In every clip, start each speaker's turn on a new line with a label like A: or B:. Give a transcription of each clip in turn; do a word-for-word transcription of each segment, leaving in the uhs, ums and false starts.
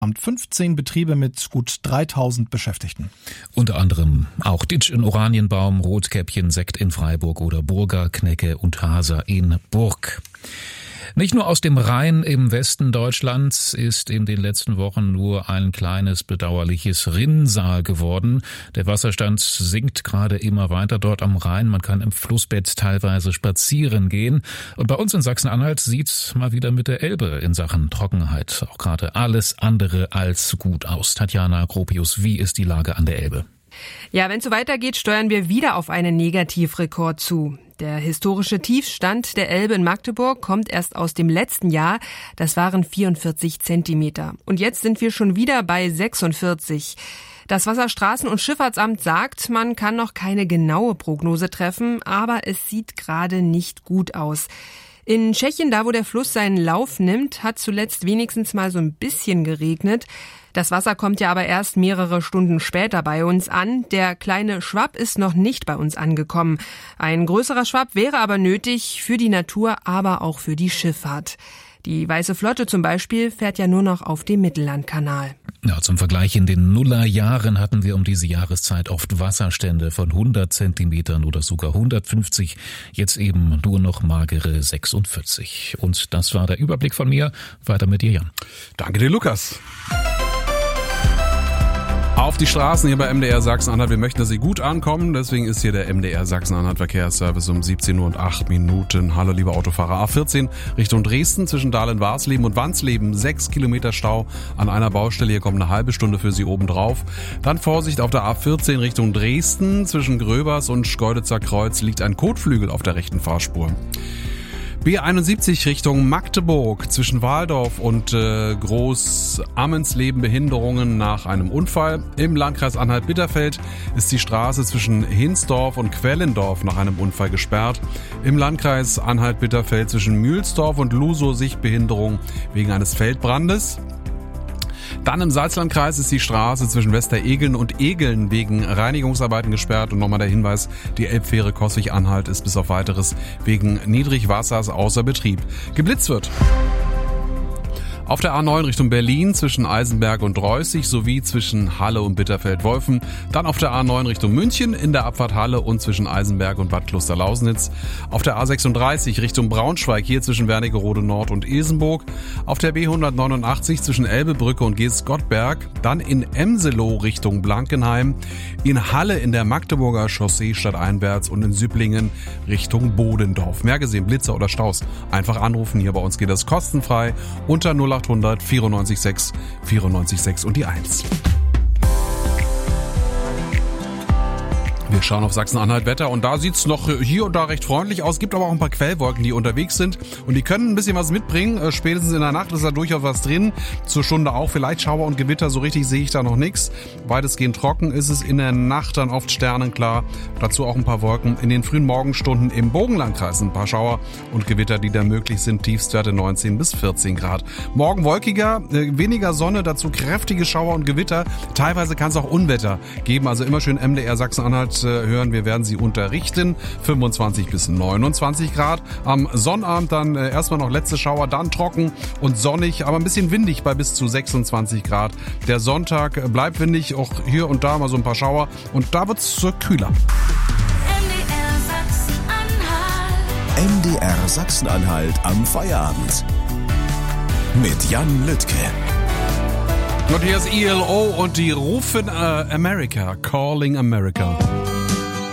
A: fünfzehn Betriebe mit gut dreitausend Beschäftigten.
B: Unter anderem auch Ditsch in Oranienbaum, Rotkäppchen, Sekt in Freiburg oder Burger, Knecke und Haser in Burg. Nicht nur aus dem Rhein im Westen Deutschlands ist in den letzten Wochen nur ein kleines bedauerliches Rinnsal geworden. Der Wasserstand sinkt gerade immer weiter dort am Rhein. Man kann im Flussbett teilweise spazieren gehen. Und bei uns in Sachsen-Anhalt sieht's mal wieder mit der Elbe in Sachen Trockenheit auch gerade alles andere als gut aus. Tatjana Gropius, wie ist die Lage an der Elbe?
C: Ja, wenn es so weitergeht, steuern wir wieder auf einen Negativrekord zu. Der historische Tiefstand der Elbe in Magdeburg kommt erst aus dem letzten Jahr. Das waren vierundvierzig Zentimeter. Und jetzt sind wir schon wieder bei sechsundvierzig. Das Wasserstraßen- und Schifffahrtsamt sagt, man kann noch keine genaue Prognose treffen, aber es sieht gerade nicht gut aus. In Tschechien, da wo der Fluss seinen Lauf nimmt, hat zuletzt wenigstens mal so ein bisschen geregnet. Das Wasser kommt ja aber erst mehrere Stunden später bei uns an. Der kleine Schwapp ist noch nicht bei uns angekommen. Ein größerer Schwapp wäre aber nötig für die Natur, aber auch für die Schifffahrt. Die Weiße Flotte zum Beispiel fährt ja nur noch auf dem Mittellandkanal.
B: Ja, zum Vergleich, in den Nullerjahren hatten wir um diese Jahreszeit oft Wasserstände von hundert Zentimetern oder sogar hundertfünfzig, jetzt eben nur noch magere sechsundvierzig. Und das war der Überblick von mir. Weiter mit dir, Jan.
D: Danke dir, Lukas. Auf die Straßen hier bei M D R Sachsen-Anhalt. Wir möchten, dass Sie gut ankommen. Deswegen ist hier der M D R Sachsen-Anhalt Verkehrsservice um siebzehn Uhr und acht Minuten. Hallo, liebe Autofahrer. A vierzehn Richtung Dresden zwischen Dahlem-Warsleben und Wansleben. Sechs Kilometer Stau an einer Baustelle. Hier kommt eine halbe Stunde für Sie obendrauf. Dann Vorsicht auf der A vierzehn Richtung Dresden. Zwischen Gröbers und Schkeuditzer Kreuz liegt ein Kotflügel auf der rechten Fahrspur. B einundsiebzig Richtung Magdeburg zwischen Waldorf und äh, Groß-Ammensleben Behinderungen nach einem Unfall. Im Landkreis Anhalt-Bitterfeld ist die Straße zwischen Hinsdorf und Quellendorf nach einem Unfall gesperrt. Im Landkreis Anhalt-Bitterfeld zwischen Mühlsdorf und Lusow Sichtbehinderung wegen eines Feldbrandes. Dann im Salzlandkreis ist die Straße zwischen Westeregeln und Egeln wegen Reinigungsarbeiten gesperrt. Und nochmal der Hinweis, die Elbfähre Coswig-Anhalt ist bis auf Weiteres wegen Niedrigwassers außer Betrieb. Geblitzt wird auf der A neun Richtung Berlin zwischen Eisenberg und Reußig sowie zwischen Halle und Bitterfeld-Wolfen. Dann auf der A neun Richtung München in der Abfahrt Halle und zwischen Eisenberg und Bad Kloster-Lausnitz. Auf der A sechsunddreißig Richtung Braunschweig hier zwischen Wernigerode Nord und Isenburg. Auf der B hundertneunundachtzig zwischen Elbebrücke und Geestgottberg. Dann in Emseloh Richtung Blankenheim. In Halle in der Magdeburger Chaussee stadteinwärts und in Süpplingen Richtung Bodendorf. Mehr gesehen, Blitzer oder Staus? Einfach anrufen. Hier bei uns geht das kostenfrei unter null acht hundert vierundneunzig sechs vierundneunzig sechs und die eins. Wir schauen auf Sachsen-Anhalt Wetter und da sieht's noch hier und da recht freundlich aus. Gibt aber auch ein paar Quellwolken, die unterwegs sind und die können ein bisschen was mitbringen. Spätestens in der Nacht ist da durchaus was drin. Zur Stunde auch vielleicht Schauer und Gewitter. So richtig sehe ich da noch nichts. Weitestgehend trocken ist es in der Nacht dann oft sternenklar. Dazu auch ein paar Wolken in den frühen Morgenstunden im Bogenlandkreis. Ein paar Schauer und Gewitter, die da möglich sind. Tiefstwerte neunzehn bis vierzehn Grad. Morgen wolkiger, weniger Sonne, dazu kräftige Schauer und Gewitter. Teilweise kann es auch Unwetter geben. Also immer schön M D R Sachsen-Anhalt hören, wir werden Sie unterrichten. fünfundzwanzig bis neunundzwanzig Grad. Am Sonnabend dann äh, erstmal noch letzte Schauer, dann trocken und sonnig, aber ein bisschen windig bei bis zu sechsundzwanzig Grad. Der Sonntag bleibt windig, auch hier und da mal so ein paar Schauer und da wird's äh, kühler.
E: M D R Sachsen-Anhalt am Feierabend. Mit Jan Lüttke.
D: Und hier ist E L O und die rufen äh, America, Calling America.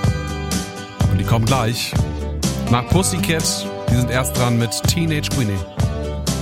D: Und die kommen gleich nach Pussycat. Die sind erst dran mit Teenage Queenie.